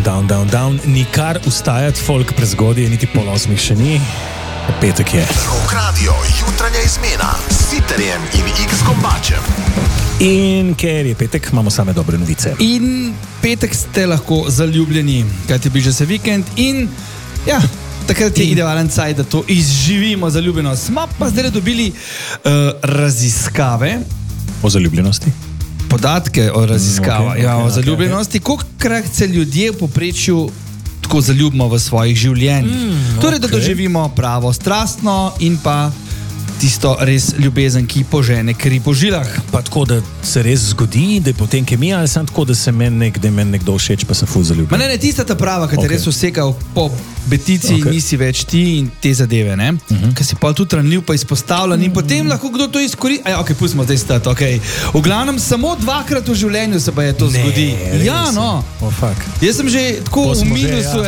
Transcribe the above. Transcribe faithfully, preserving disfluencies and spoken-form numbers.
down, down, down. Nikar vstajati, folk prezgodje, niti pol osmih še ni. Petek je. Rock Radio, jutranja izmena s Siterjem in X-Kombačem. In ker je petek, imamo same dobre novice. In petek ste lahko zaljubljeni, kajti bliža se vikend in ja, takrat je in... idealen cajt, da to izživimo zaljubljenost. Smo pa zdaj dobili uh, raziskave o zaljubljenosti. Podatke o raziskavah, okay, ja, okay, o zaljubljenosti, okay, okay. Kolikokrat se ljudje v povprečju tako zaljubimo v svojih življenjih. Mm, torej, da okay. doživimo pravo strastno in pa tisto res ljubezen, ki požene kri po žilah. Pa tako, da se res zgodi, da je potem kemija, ali sem tako, da se meni nek, da meni nekdo všeč, pa se ful zaljubim. Ma ne, ne, tista ta prava, ki te okay. res vseka po betici, okay. nisi več ti in te zadeve, ne? Uh-huh. Ker si pa tudi ranljiv, pa izpostavljen in uh-huh. potem lahko kdo to izkoristi. Ja, ok, pustimo zdaj stati, ok. V glavnem, samo dvakrat v življenju se pa je to ne, zgodi. Res. Ja, no. Oh, fuck. Jaz sem že tako v minusu.